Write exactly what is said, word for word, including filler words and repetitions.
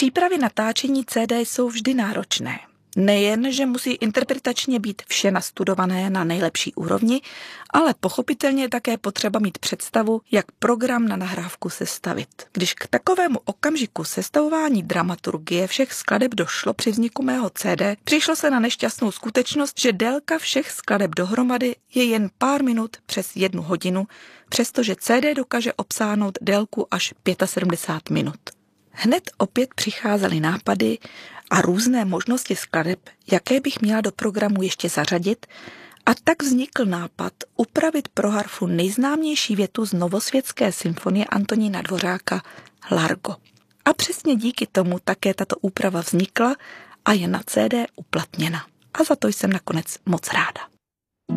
Přípravy natáčení C D jsou vždy náročné. Nejen, že musí interpretačně být vše nastudované na nejlepší úrovni, ale pochopitelně je také potřeba mít představu, jak program na nahrávku sestavit. Když k takovému okamžiku sestavování dramaturgie všech skladeb došlo při vzniku mého C D, přišlo se na nešťastnou skutečnost, že délka všech skladeb dohromady je jen pár minut přes jednu hodinu, přestože C D dokáže obsáhnout délku až sedmdesát pět minut. Hned opět přicházely nápady a různé možnosti skladeb, jaké bych měla do programu ještě zařadit, a tak vznikl nápad upravit pro harfu nejznámější větu z Novosvětské symfonie Antonína Dvořáka Largo. A přesně díky tomu také tato úprava vznikla a je na C D uplatněna. A za to jsem nakonec moc ráda.